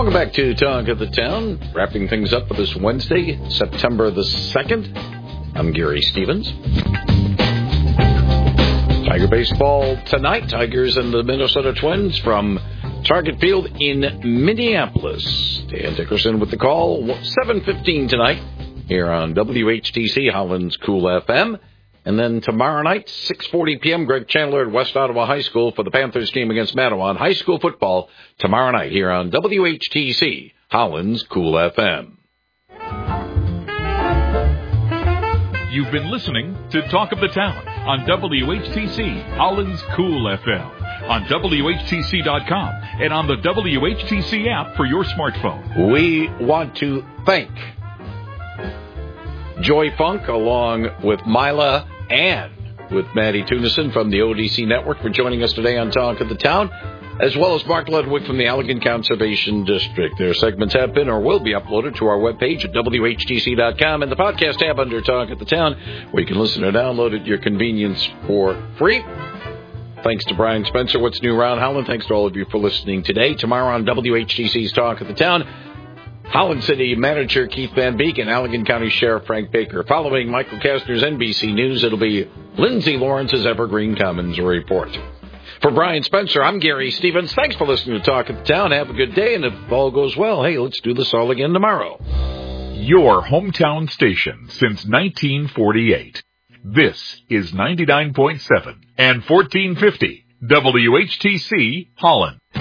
Welcome back to Talk of the Town. Wrapping things up for this Wednesday, September the 2nd. I'm Gary Stevens. Tiger baseball tonight. Tigers and the Minnesota Twins from Target Field in Minneapolis. Dan Dickerson with the call. 7:15 tonight here on WHTC, Holland's Cool FM. And then tomorrow night, 6:40 p.m., Greg Chandler at West Ottawa High School for the Panthers game against Matawan. High school football tomorrow night here on WHTC, Holland's Cool FM. You've been listening to Talk of the Town on WHTC, Holland's Cool FM, on WHTC.com, and on the WHTC app for your smartphone. We want to thank Joy Funk, along with Mila and with Maddie Tunison from the ODC Network for joining us today on Talk of the Town, as well as Mark Ludwig from the Allegan Conservation District. Their segments have been or will be uploaded to our webpage at WHTC.com and the podcast tab under Talk of the Town, where you can listen or download at your convenience for free. Thanks to Brian Spencer, What's New Around Holland. Thanks to all of you for listening today. Tomorrow on WHTC's Talk of the Town, Holland City Manager Keith Van Beek and Allegan County Sheriff Frank Baker. Following Michael Kastner's NBC News, it'll be Lindsay Lawrence's Evergreen Commons Report. For Brian Spencer, I'm Gary Stevens. Thanks for listening to Talk of the Town. Have a good day, and if all goes well, hey, let's do this all again tomorrow. Your hometown station since 1948. This is 99.7 and 1450 WHTC Holland.